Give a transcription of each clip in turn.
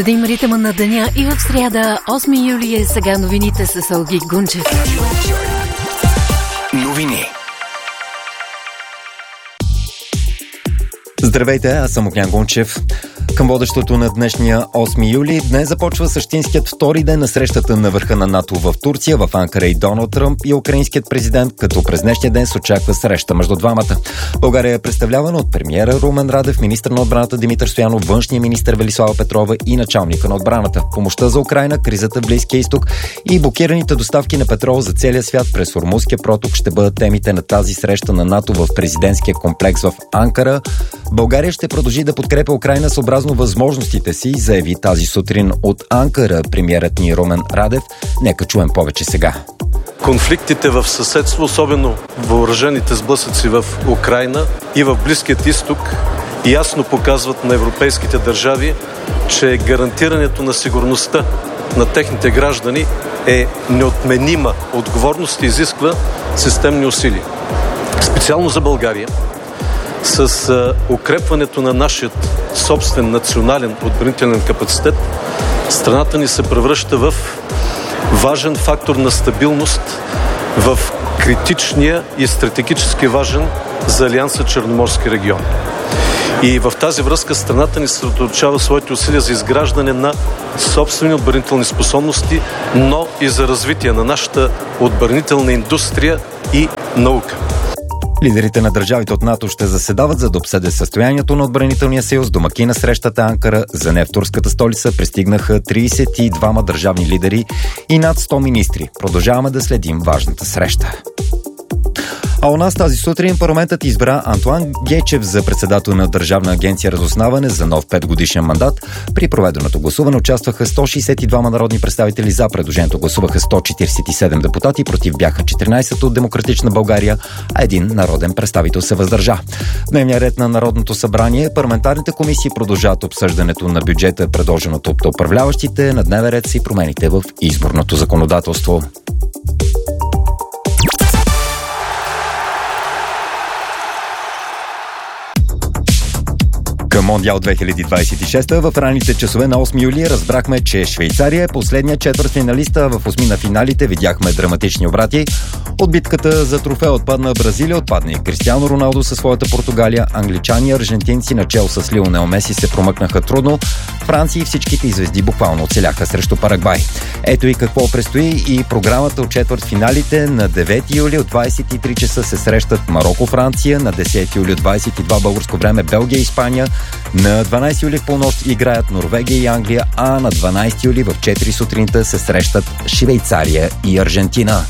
Да има ритъма на деня и в сряда, 8 юли е сега новините с Алги Гунчев. Новини. Здравейте, аз съм Огнян Гунчев. Към водещото на днешния 8 юли днес започва същинският втори ден на срещата на върха на НАТО в Турция, в Анкара и Доналд Тръмп и украинският президент, като през днешния ден се очаква среща между двамата. България е представлявана от премиера Румен Радев, министър на отбраната Димитър Стоянов, външния министър Велислава Петрова и началника на отбраната. Помощта за Украйна, кризата в Близкия изток и блокираните доставки на петрол за целия свят през Ормузския проток ще бъдат темите на тази среща на НАТО в президентския комплекс в Анкара. България ще продължи да подкрепя Украйна съобразно възможностите си, заяви тази сутрин от Анкара премиерът ни Румен Радев. Нека чуем повече сега. Конфликтите в съседство, особено въоръжените сблъсъци в Украйна и в Близкият изток, ясно показват на европейските държави, че гарантирането на сигурността на техните граждани е неотменима отговорност и изисква системни усилия. Специално за България, с укрепването на нашия собствен национален отбранителен капацитет, страната ни се превръща в важен фактор на стабилност в критичния и стратегически важен за Алианса Черноморски регион. И в тази връзка страната ни съсредоточава своите усилия за изграждане на собствени отбранителни способности, но и за развитие на нашата отбранителна индустрия и наука. Лидерите на държавите от НАТО ще заседават, за да обсъдят състоянието на отбранителния съюз. Домакин на срещата Анкара, за нея в турската столица пристигнаха 32 държавни лидери и над 100 министри. Продължаваме да следим важната среща. А у нас тази сутрин парламентът избра Антоан Гечев за председател на Държавна агенция разузнаване за нов 5-годишен мандат. При проведеното гласуване участваха 162 народни представители, за предложението гласуваха 147 депутати, против бяха 14 от Демократична България, а един народен представител се въздържа. В дневния ред на Народното събрание парламентарните комисии продължават обсъждането на бюджета, предложеното от управляващите. На дневен ред са и промените в изборното законодателство. Към Мондиал 2026 в ранните часове на 8 юли разбрахме, че Швейцария е последния четвъртфиналиста. В осмина финалите видяхме драматични обрати. От битката за трофея отпадна Бразилия, отпадна и Кристиано Роналдо със своята Португалия. Англичани и аржентинци начело с Лионел Меси се промъкнаха трудно. Франция и всичките звезди буквално оцеляха срещу Парагвай. Ето и какво предстои и програмата от четвъртфиналите. На 9 юли от 23 часа се срещат Мароко-Франция, на 10 юли от 22 българско време Белгия и Испания, на 12 юли в полунощ играят Норвегия и Англия, а на 12 юли в 4 сутринта се срещат Швейцария и Аржентина.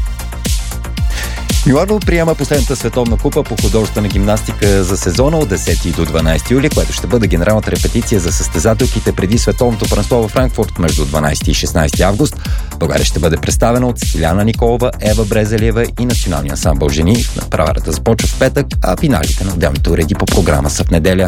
Милано приема последната световна купа по художествена гимнастика за сезона от 10 до 12 юли, което ще бъде генералната репетиция за състезателките преди световното първенство във Франкфурт между 12 и 16 август. България ще бъде представена от Стиляна Николова, Ева Брезелиева и националния ансамбъл жени. Надпреварата започва в петък, а финалите на отделните уреди по програма са в неделя.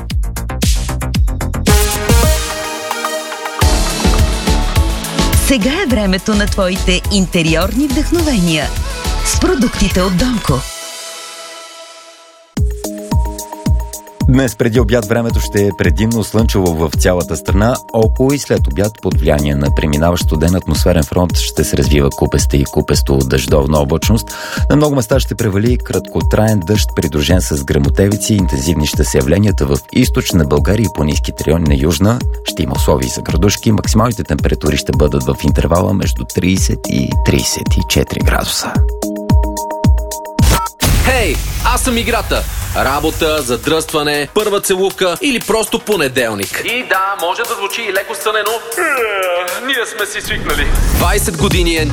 Сега е времето на твоите интериорни вдъхновения с продуктите от Донко. Днес преди обяд времето ще е предимно слънчево в цялата страна. Около и след обяд под влияние на преминаващ студен атмосферен фронт ще се развива купеста и купесто дъждовна облачност. На много места ще превали краткотраен дъжд, придружен с гръмотевици. Интензивни ще са явленията в източна България и по ниските райони на южна. Ще има условия за градушки. Максималните температури ще бъдат в интервала между 30 и 34 градуса. Хей, аз съм играта. Работа, задръстване, първа целувка или просто понеделник. И да, може да звучи и леко сънено. Ние сме си свикнали. 20 години